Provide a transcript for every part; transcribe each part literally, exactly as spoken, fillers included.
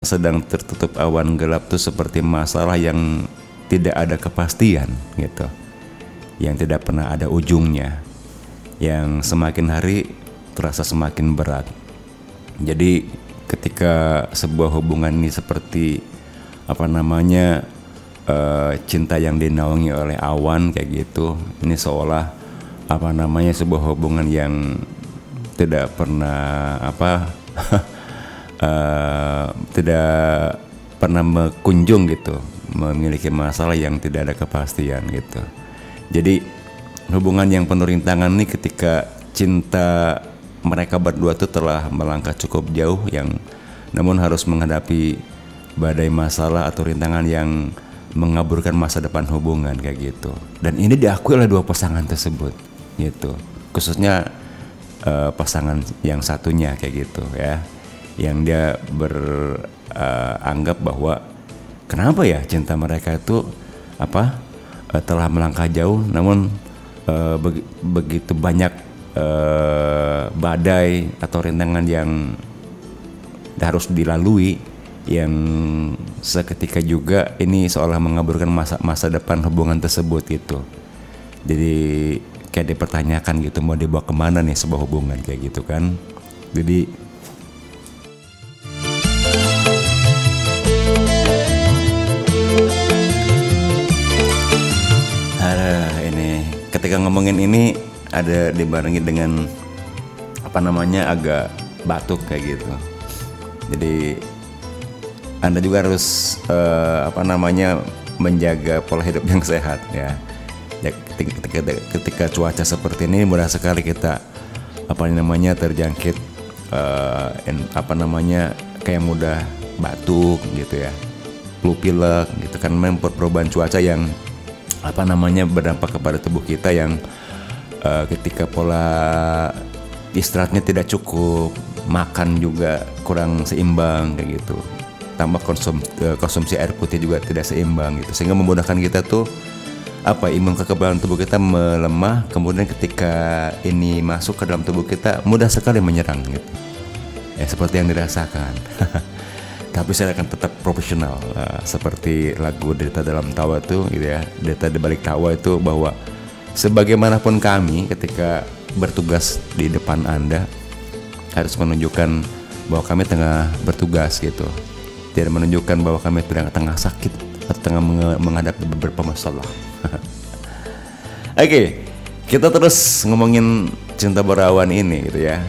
sedang tertutup awan gelap tuh seperti masalah yang tidak ada kepastian gitu, yang tidak pernah ada ujungnya, yang semakin hari terasa semakin berat. Jadi ketika sebuah hubungan ini seperti apa namanya uh, cinta yang dinaungi oleh awan kayak gitu, ini seolah apa namanya sebuah hubungan yang tidak pernah apa uh, tidak pernah berkunjung gitu, memiliki masalah yang tidak ada kepastian gitu. Jadi hubungan yang penuh rintangan nih ketika cinta mereka berdua tuh telah melangkah cukup jauh, yang namun harus menghadapi badai masalah atau rintangan yang mengaburkan masa depan hubungan kayak gitu. Dan ini diakui oleh dua pasangan tersebut gitu, khususnya uh, pasangan yang satunya kayak gitu ya, yang dia beranggap uh, bahwa kenapa ya cinta mereka itu apa uh, telah melangkah jauh, namun uh, be- begitu banyak uh, badai atau rintangan yang harus dilalui, yang seketika juga ini seolah mengaburkan masa masa depan hubungan tersebut gitu. Jadi kayak dipertanyakan gitu, mau dibawa kemana nih sebuah hubungan kayak gitu kan. Jadi ada ini ketika ngomongin ini ada dibarengi dengan apa namanya agak batuk kayak gitu. Jadi Anda juga harus uh, apa namanya menjaga pola hidup yang sehat ya. Ya, ketika, ketika, ketika cuaca seperti ini mudah sekali kita apa namanya terjangkit uh, en, apa namanya kayak mudah batuk gitu ya, flu pilek gitu kan, memang perubahan cuaca yang apa namanya berdampak kepada tubuh kita, yang uh, ketika pola istirahatnya tidak cukup, makan juga kurang seimbang kayak gitu, tambah konsum, uh, konsumsi air putih juga tidak seimbang gitu, sehingga memudahkan kita tuh apa imun kekebalan tubuh kita melemah, kemudian ketika ini masuk ke dalam tubuh kita mudah sekali menyerang gitu ya, seperti yang dirasakan. Tapi saya akan tetap profesional, uh, seperti lagu Derita Dalam Tawa itu gitu ya, Derita di Balik Tawa itu, bahwa sebagaimanapun kami ketika bertugas di depan Anda harus menunjukkan bahwa kami tengah bertugas gitu, tidak menunjukkan bahwa kami tengah sakit atau tengah menghadapi beberapa masalah. Oke, okay, kita terus ngomongin cinta berawan ini gitu ya.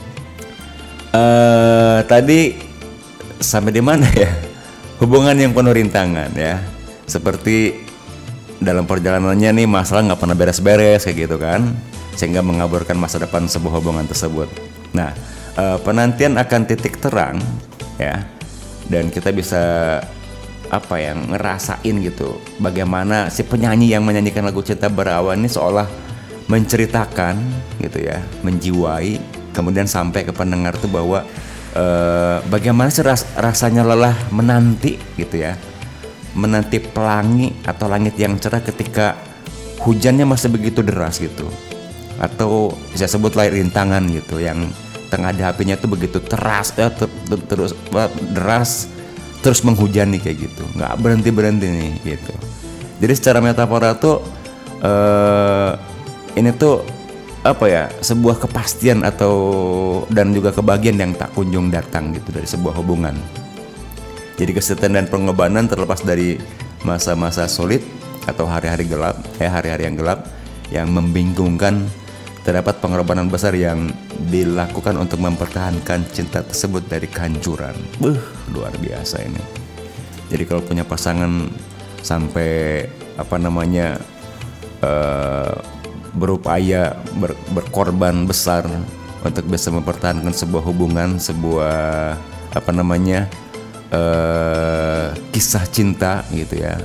Uh, tadi sampai di mana ya? Hubungan yang penuh rintangan ya. Seperti dalam perjalanannya nih masalah nggak pernah beres-beres kayak gitu kan, sehingga mengaburkan masa depan sebuah hubungan tersebut. Nah, uh, penantian akan titik terang ya, dan kita bisa apa yang ngerasain gitu bagaimana si penyanyi yang menyanyikan lagu Cinta Berawan ini seolah menceritakan gitu ya, menjiwai, kemudian sampai ke pendengar tuh bahwa eh, bagaimana sih ras- rasanya lelah menanti gitu ya, menanti pelangi atau langit yang cerah ketika hujannya masih begitu deras gitu, atau bisa sebut lain rintangan gitu yang tengah dihadapinya tuh begitu teras ya, ter- ter- terus deras, terus menghujani kayak gitu, nggak berhenti berhenti nih gitu. Jadi secara metafora tuh uh, ini tuh apa ya, sebuah kepastian atau dan juga kebahagiaan yang tak kunjung datang gitu dari sebuah hubungan. Jadi kesetiaan dan pengorbanan terlepas dari masa-masa sulit atau hari-hari gelap, ya hari-hari yang gelap yang membingungkan, terdapat pengorbanan besar yang dilakukan untuk mempertahankan cinta tersebut dari kehancuran. Buh, luar biasa ini. Jadi kalau punya pasangan sampai apa namanya uh, berupaya ber, berkorban besar untuk bisa mempertahankan sebuah hubungan, sebuah apa namanya uh, kisah cinta gitu ya.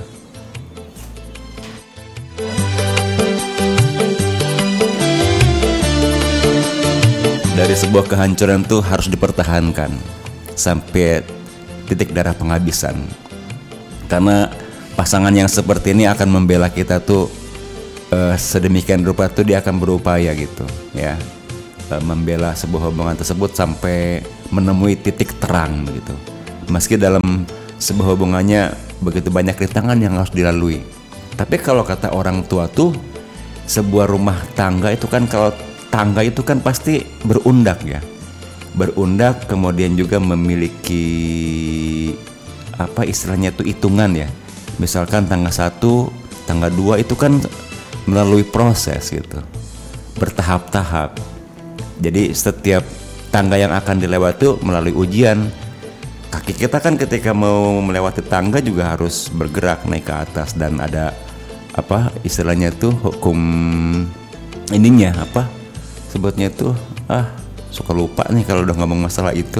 Dari sebuah kehancuran tuh harus dipertahankan sampai titik darah penghabisan. Karena pasangan yang seperti ini akan membela kita tuh uh, sedemikian rupa tuh dia akan berupaya gitu ya, uh, membela sebuah hubungan tersebut sampai menemui titik terang gitu. Meski dalam sebuah hubungannya begitu banyak rintangan yang harus dilalui. Tapi kalau kata orang tua tuh, sebuah rumah tangga itu kan, kalau tangga itu kan pasti berundak ya. Berundak, kemudian juga memiliki apa istilahnya tuh hitungan ya. Misalkan tangga satu, tangga dua itu kan melalui proses gitu, bertahap-tahap. Jadi setiap tangga yang akan dilewati melalui ujian. Kaki kita kan ketika mau melewati tangga juga harus bergerak naik ke atas, dan ada apa istilahnya tuh hukum ininya apa sebutnya tuh ah suka lupa nih kalau udah ngomong masalah itu.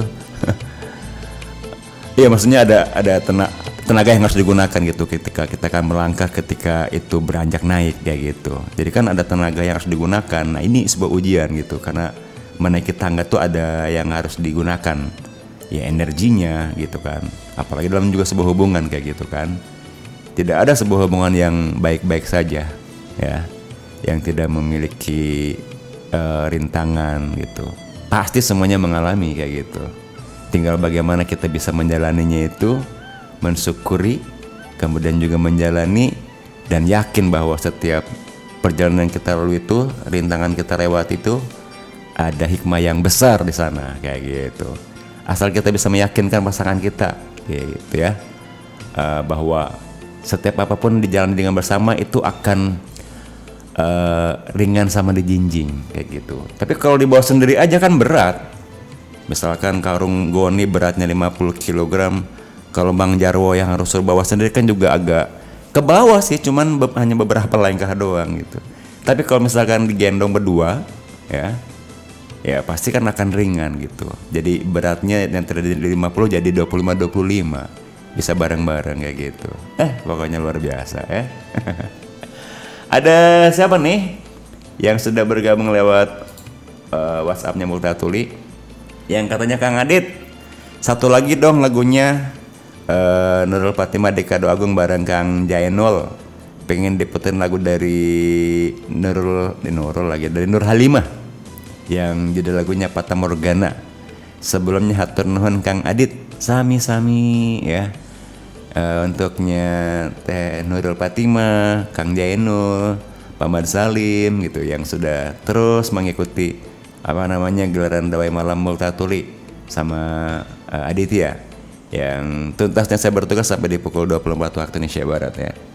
Iya, maksudnya ada ada tenaga, tenaga yang harus digunakan gitu ketika kita akan melangkah, ketika itu beranjak naik kayak gitu. Jadi kan ada tenaga yang harus digunakan. Nah, ini sebuah ujian gitu, karena menaiki tangga tuh ada yang harus digunakan. Ya energinya gitu kan, apalagi dalam juga sebuah hubungan kayak gitu kan. Tidak ada sebuah hubungan yang baik-baik saja ya, yang tidak memiliki uh, rintangan gitu. Pasti semuanya mengalami kayak gitu. Tinggal bagaimana kita bisa menjalaninya itu, mensyukuri, kemudian juga menjalani, dan yakin bahwa setiap perjalanan yang kita lalui itu, rintangan kita lewati itu, ada hikmah yang besar di sana kayak gitu. Asal kita bisa meyakinkan pasangan kita gitu ya, uh, bahwa setiap apapun dijalani dengan bersama itu akan uh, ringan sama dijinjing kayak gitu. Tapi kalau dibawa sendiri aja kan berat. Misalkan karung goni beratnya lima puluh kilogram, kalau Bang Jarwo yang harus bawa sendiri kan juga agak ke bawah sih, cuman be- hanya beberapa langkah doang gitu. Tapi kalau misalkan digendong berdua ya, ya pasti kan akan ringan gitu. Jadi beratnya yang tadi lima puluh jadi dua puluh lima dua puluh lima. Bisa bareng-bareng kayak gitu. Eh, pokoknya luar biasa ya. Ada siapa nih yang sudah bergabung lewat uh, WhatsApp-nya Multatuli? Yang katanya Kang Adit, satu lagi dong lagunya uh, Nurul Fatimah Dekado Agung bareng Kang Jainul. Pengen diputerin lagu dari Nurul, di Nurul lagi dari Nur Halimah yang judul lagunya Fata Morgana. Sebelumnya hatur nuhun Kang Adit, sami-sami ya. Uh, untuknya Teh Nurul Fatimah, Kang Jainul, Paman Salim gitu yang sudah terus mengikuti apa namanya gelaran Dawai Malam Multatuli sama uh, Aditya yang tuntasnya saya bertugas sampai di pukul dua puluh empat waktu Indonesia Barat ya.